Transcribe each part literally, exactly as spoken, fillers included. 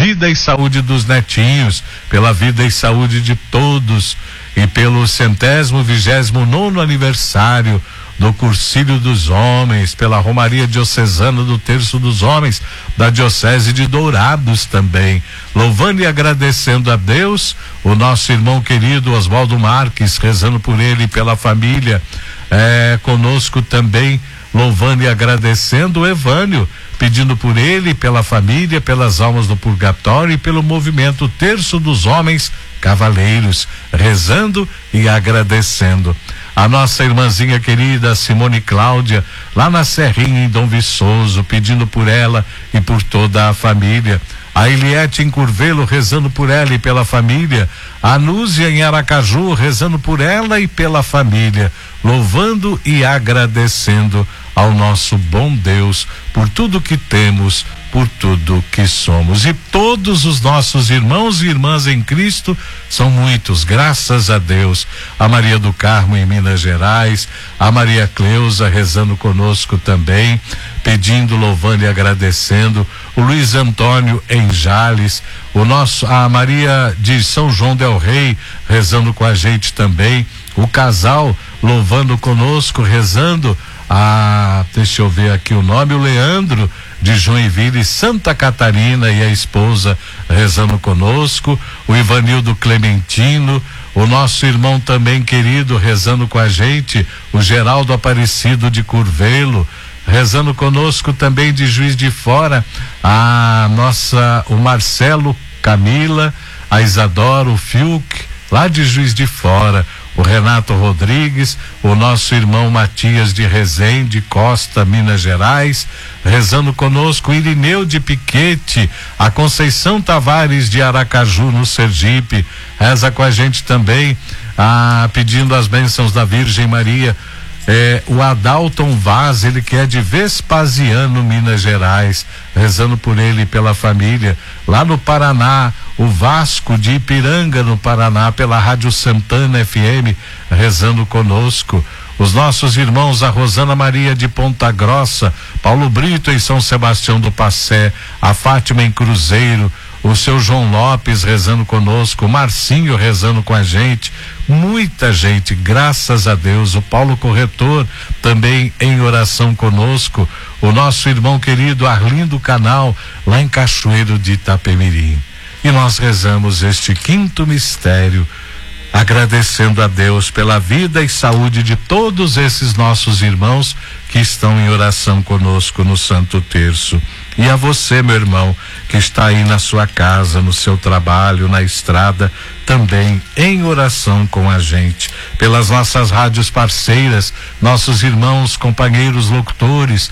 vida e saúde dos netinhos, pela vida e saúde de todos e pelo centésimo vigésimo nono aniversário do Cursilho dos Homens, pela Romaria Diocesana do Terço dos Homens, da Diocese de Dourados também, louvando e agradecendo a Deus, o nosso irmão querido Oswaldo Marques, rezando por ele e pela família, é, conosco também, louvando e agradecendo o Evânio, pedindo por ele, pela família, pelas almas do purgatório e pelo movimento Terço dos Homens Cavaleiros, rezando e agradecendo. A nossa irmãzinha querida Simone Cláudia, lá na Serrinha em Dom Viçoso, pedindo por ela e por toda a família. A Eliette em Curvelo, rezando por ela e pela família. A Núzia em Aracaju, rezando por ela e pela família, louvando e agradecendo ao nosso bom Deus por tudo que temos, por tudo que somos. E todos os nossos irmãos e irmãs em Cristo são muitos, graças a Deus. A Maria do Carmo em Minas Gerais, a Maria Cleusa rezando conosco também, pedindo, louvando e agradecendo. O Luiz Antônio em Jales, o nosso, a Maria de São João del Rei rezando com a gente também. O casal louvando conosco, rezando. Ah, deixa eu ver aqui o nome, o Leandro de Joinville, Santa Catarina, e a esposa rezando conosco, o Ivanildo Clementino, o nosso irmão também querido rezando com a gente, o Geraldo Aparecido de Curvelo, rezando conosco também de Juiz de Fora, a nossa, o Marcelo Camila, a Isadora, o Fiuk, lá de Juiz de Fora, o Renato Rodrigues, o nosso irmão Matias de Resende Costa, Minas Gerais, rezando conosco, o Irineu de Piquete, a Conceição Tavares de Aracaju, no Sergipe, reza com a gente também, ah, pedindo as bênçãos da Virgem Maria. É, o Adalton Vaz, ele que é de Vespasiano, Minas Gerais, rezando por ele e pela família. Lá no Paraná, o Vasco de Ipiranga, no Paraná, pela Rádio Santana F M, rezando conosco. Os nossos irmãos, a Rosana Maria de Ponta Grossa, Paulo Brito em São Sebastião do Passé, a Fátima em Cruzeiro, o seu João Lopes rezando conosco, o Marcinho rezando com a gente, muita gente, graças a Deus. O Paulo Corretor também em oração conosco, o nosso irmão querido Arlindo Canal, lá em Cachoeiro de Itapemirim. E nós rezamos este quinto mistério, agradecendo a Deus pela vida e saúde de todos esses nossos irmãos que estão em oração conosco no Santo Terço. E a você, meu irmão, que está aí na sua casa, no seu trabalho, na estrada, também em oração com a gente, pelas nossas rádios parceiras, nossos irmãos, companheiros locutores,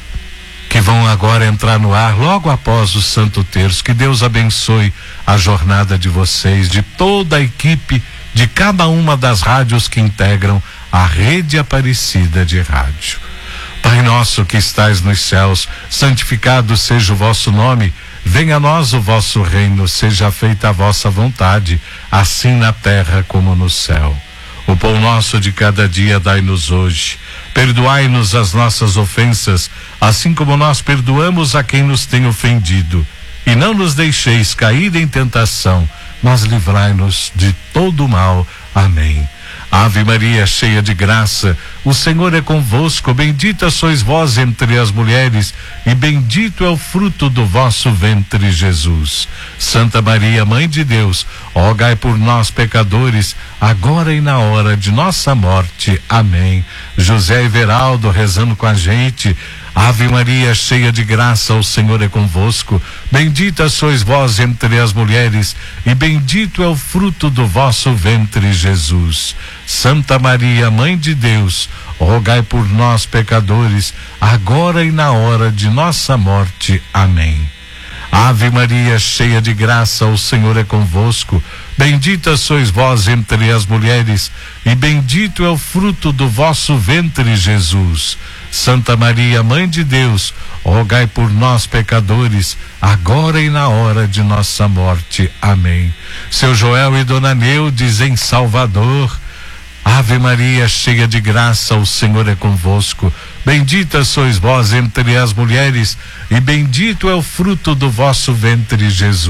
que vão agora entrar no ar logo após o Santo Terço. Que Deus abençoe a jornada de vocês, de toda a equipe, de cada uma das rádios que integram a Rede Aparecida de Rádio. Pai nosso que estais nos céus, santificado seja o vosso nome, venha a nós o vosso reino, seja feita a vossa vontade, assim na terra como no céu. O pão nosso de cada dia dai-nos hoje, perdoai-nos as nossas ofensas, assim como nós perdoamos a quem nos tem ofendido, e não nos deixeis cair em tentação, mas livrai-nos de todo o mal. Amém. Ave Maria, cheia de graça, o Senhor é convosco, bendita sois vós entre as mulheres, e bendito é o fruto do vosso ventre, Jesus. Santa Maria, Mãe de Deus, rogai por nós, pecadores, agora e na hora de nossa morte. Amém. José Everaldo rezando com a gente. Ave Maria, cheia de graça, o Senhor é convosco, bendita sois vós entre as mulheres, e bendito é o fruto do vosso ventre, Jesus. Santa Maria, Mãe de Deus, rogai por nós, pecadores, agora e na hora de nossa morte. Amém. Ave Maria, cheia de graça, o Senhor é convosco, bendita sois vós entre as mulheres, e bendito é o fruto do vosso ventre, Jesus. Santa Maria, Mãe de Deus, rogai por nós, pecadores, agora e na hora de nossa morte. Amém. Seu Joel e Dona Neudes em Salvador. Ave Maria, cheia de graça, o Senhor é convosco, bendita sois vós entre as mulheres, e bendito é o fruto do vosso ventre, Jesus.